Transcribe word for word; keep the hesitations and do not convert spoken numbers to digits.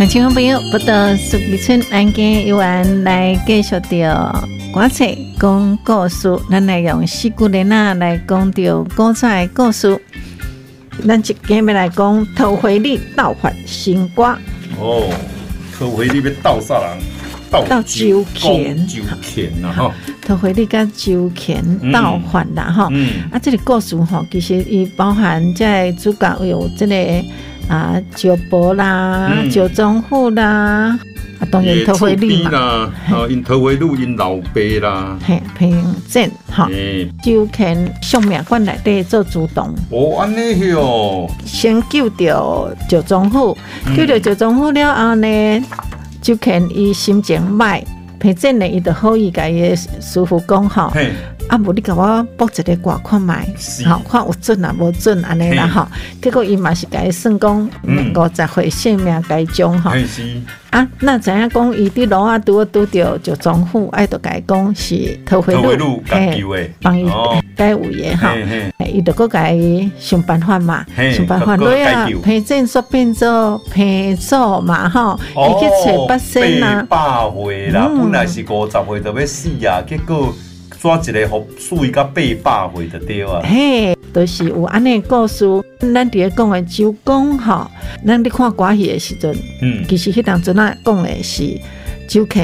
听众朋友，不到苏吉村案件由俺来继续着歌册讲故事，咱来用四句话仔来讲着古早的故事。咱今日要来讲偷回你盗还新歌。 哦，偷回你要盗啥人？ 盗周乾， 周乾呐吼， 偷回你甲周乾盗还啦吼。 嗯， 啊，这个故事吼，其实伊包含在主角有这个啊周伯啦、 嗯、 周宗虎啦，啊当然偷回你嘛， 啊，因偷回你因老爸啦， 嘿，平正吼，周乾上命馆内底做主动。 哦，安尼哟， 先救着周宗虎，救着周宗虎了后呢？周乾伊心情歹，平正呢，伊就好意甲伊的师傅讲吼，啊，无你甲我卜一个卦看卖，好看有准啊，无准安尼啦吼。结果伊嘛是甲伊算讲五十岁性命该终吼。啊，那知影讲伊伫路啊拄拄着周宗虎，爱就甲伊讲是偷回路，嘿，帮伊解围的吼。伊就搁甲伊想办法嘛，想办法落啊，平正煞变做平祖嘛吼，伊去找百姓啊。 八百岁啦，本来是五十岁就要死啊，结果抓一个互属于到八百岁就对啊。嘿， 就是有安尼故事。咱伫咧讲的周公吼，咱咧看歌戏的时阵，嗯，其实迄当阵啊讲的是周乾